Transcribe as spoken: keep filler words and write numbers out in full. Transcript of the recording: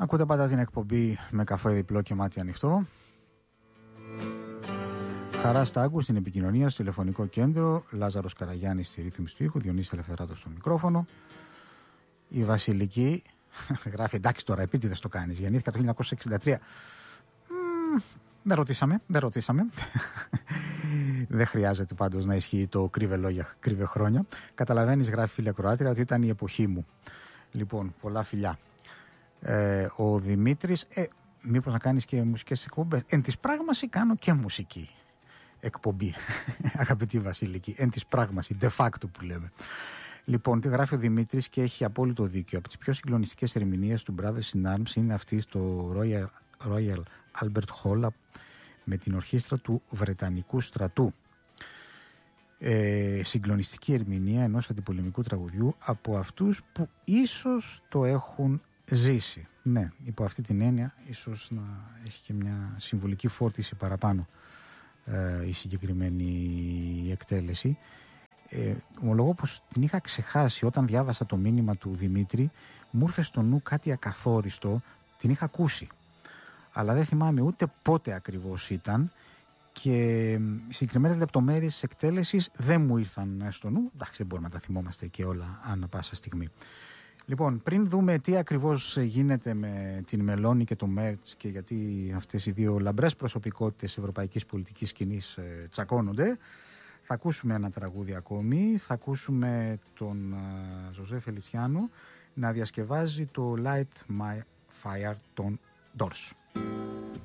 Ακούτε πάντα την εκπομπή με καφέ διπλό και μάτι ανοιχτό. Χαρά Στάγκου στην επικοινωνία, στο τηλεφωνικό κέντρο. Λάζαρος Καραγιάννης στη ρύθμιση του ήχου. Διονύσης Ελευθεράτος στο μικρόφωνο. Η Βασιλική γράφει: εντάξει τώρα, επίτηδες το κάνεις. Γεννήθηκα το χίλια εννιακόσια εξήντα τρία. Μ, δεν ρωτήσαμε, δεν ρωτήσαμε. Δεν χρειάζεται πάντως να ισχύει το κρύβε λόγια, κρύβε χρόνια. Καταλαβαίνεις, γράφει φίλια Κροάτρια, ότι ήταν η εποχή μου. Λοιπόν, πολλά φιλιά. Ε, ο Δημήτρης, ε, μήπως να κάνεις και μουσικές εκπομπές? Εν της πράγμαση κάνω και μουσική εκπομπή, αγαπητή Βασιλική. Εν της πράγμαση, de facto που λέμε. Λοιπόν, τι γράφει ο Δημήτρης και έχει απόλυτο δίκιο. Από τις πιο συγκλονιστικές ερμηνείες του Brothers in Arms είναι αυτή στο Royal, Royal Albert Hall με την ορχήστρα του Βρετανικού στρατού. Ε, συγκλονιστική ερμηνεία ενός αντιπολεμικού τραγουδιού από αυτούς που ίσως το έχουν ζήσει. Ναι, υπό αυτή την έννοια ίσως να έχει και μια συμβολική φόρτιση παραπάνω ε, η συγκεκριμένη εκτέλεση. Ε, ομολογώ πως την είχα ξεχάσει όταν διάβασα το μήνυμα του Δημήτρη. Μου ήρθε στο νου κάτι ακαθόριστο, την είχα ακούσει, αλλά δεν θυμάμαι ούτε πότε ακριβώς ήταν και οι συγκεκριμένες λεπτομέρειες της εκτέλεσης δεν μου ήρθαν στο νου. Εντάξει, δεν μπορούμε να τα θυμόμαστε και όλα ανά πάσα στιγμή. Λοιπόν, πριν δούμε τι ακριβώς γίνεται με την Μελώνη και το Μέρτς και γιατί αυτές οι δύο λαμπρές προσωπικότητες ευρωπαϊκής πολιτικής σκηνής ε, τσακώνονται, θα ακούσουμε ένα τραγούδι ακόμη. Θα ακούσουμε τον uh, Ζωζέ Φελιτσιάνο να διασκευάζει το Light My Fire των Doors.